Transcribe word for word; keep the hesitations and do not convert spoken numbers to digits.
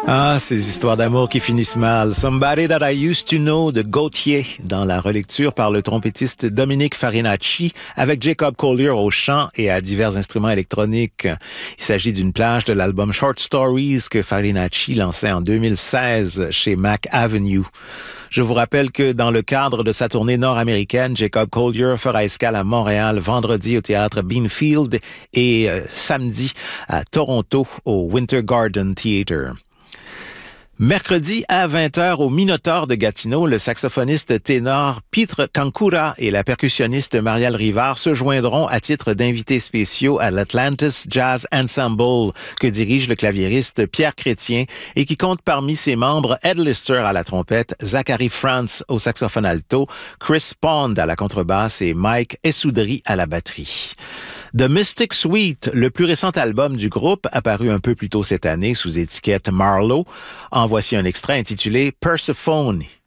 Ah, ces histoires d'amour qui finissent mal. Somebody That I Used to Know de Gauthier, dans la relecture par le trompettiste Dominique Farinacci, avec Jacob Collier au chant et à divers instruments électroniques. Il s'agit d'une plage de l'album Short Stories que Farinacci lançait en deux mille seize chez Mac Avenue. Je vous rappelle que dans le cadre de sa tournée nord-américaine, Jacob Collier fera escale à Montréal vendredi au théâtre Beanfield et euh, samedi à Toronto au Winter Garden Theatre. Mercredi à vingt heures au Minotaure de Gatineau, le saxophoniste ténor Pitre Kankura et la percussionniste Marielle Rivard se joindront à titre d'invités spéciaux à l'Atlantis Jazz Ensemble que dirige le claviériste Pierre Chrétien et qui compte parmi ses membres Ed Lister à la trompette, Zachary France au saxophone alto, Chris Pond à la contrebasse et Mike Essoudry à la batterie. The Mystic Suite, le plus récent album du groupe, apparu un peu plus tôt cette année sous étiquette Marlowe, en voici un extrait intitulé Persephone.